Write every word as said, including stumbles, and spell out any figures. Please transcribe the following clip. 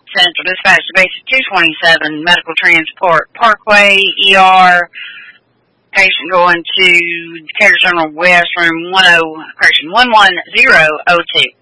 Central Dispatch to Basic two twenty-seven, Medical Transport Parkway, E R. Patient going to Decatur General West, room one oh, correction, one one zero oh two.